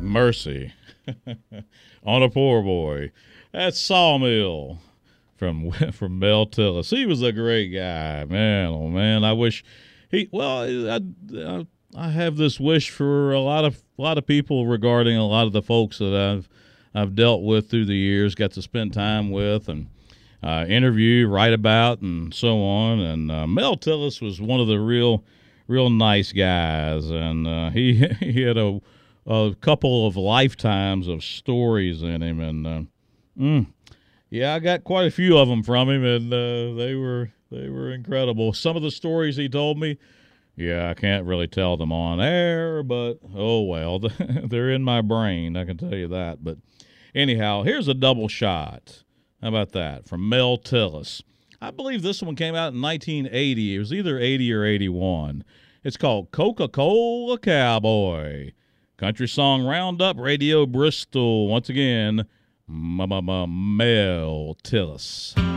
Mercy on a Poor Boy. That's Sawmill from Mel Tillis. He was a great guy, man. Oh man, I wish he. Well, I have this wish for a lot of people regarding a lot of the folks that I've dealt with through the years, got to spend time with and interview, write about, and so on. And Mel Tillis was one of the real nice guys, and he he had a couple of lifetimes of stories in him, and yeah, I got quite a few of them from him, and they were incredible. Some of the stories he told me, yeah, I can't really tell them on air, but oh well, they're in my brain, I can tell you that. But anyhow, here's a double shot. How about that? From Mel Tillis. I believe this one came out in 1980. It was either 80 or 81. It's called Coca-Cola Cowboy. Country Song Roundup, Radio Bristol. Once again, Mel Tillis.